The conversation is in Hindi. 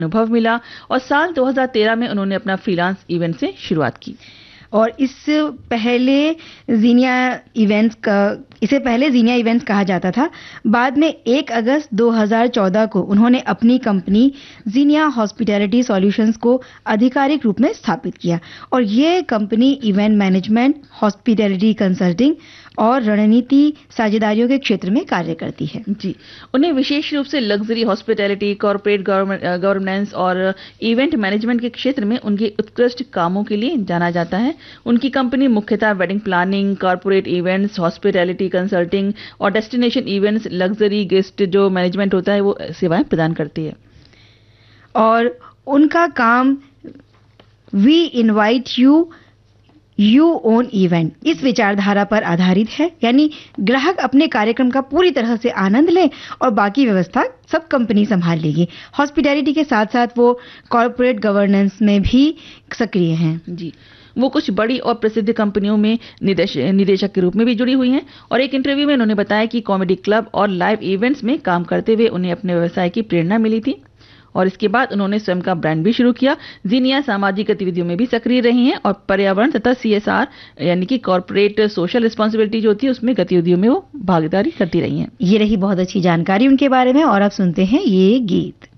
अनुभव मिला और साल 2013 में उन्होंने अपना फ्रीलांस इवेंट से शुरुआत की। और इसे पहले जीनिया इवेंट्स कहा जाता था। बाद में 1 अगस्त 2014 को उन्होंने अपनी कंपनी जीनिया हॉस्पिटैलिटी सॉल्यूशंस को आधिकारिक रूप में स्थापित किया और ये company event management, hospitality consulting और रणनीति साझेदारियों के क्षेत्र में कार्य करती है। जी, उन्हें विशेष रूप से लग्जरी हॉस्पिटैलिटी, कॉर्पोरेट गवर्नेंस और इवेंट मैनेजमेंट के क्षेत्र में उनके उत्कृष्ट कामों के लिए जाना जाता है। उनकी कंपनी मुख्यतः wedding planning, corporate events, hospitality consulting और डेस्टिनेशन इवेंट्स, लग्जरी गेस्ट जो मैनेजमेंट होता है वो सेवाएं प्रदान करती है। और उनका काम we invite you own event इस विचारधारा पर आधारित है, यानी ग्राहक अपने कार्यक्रम का पूरी तरह से आनंद ले और बाकी व्यवस्था सब कंपनी संभाल लेगी। हॉस्पिटैलिटी के साथ साथ वो कॉर्पोरेट गवर्नेंस में भी सक्रिय हैं। जी, वो कुछ बड़ी और प्रसिद्ध कंपनियों में निदेशक के रूप में भी जुड़ी हुई हैं और एक इंटरव्यू में उन्होंने बताया कि कॉमेडी क्लब और लाइव इवेंट्स में काम करते हुए उन्हें अपने व्यवसाय की प्रेरणा मिली थी और इसके बाद उन्होंने स्वयं का ब्रांड भी शुरू किया। जीनिया सामाजिक गतिविधियों में भी सक्रिय रही हैं और पर्यावरण तथा CSR यानी कि कॉर्पोरेट सोशल रिस्पांसिबिलिटी जो होती है उसमें गतिविधियों में वो भागीदारी करती रही हैं। ये रही बहुत अच्छी जानकारी उनके बारे में और अब सुनते हैं ये गीत।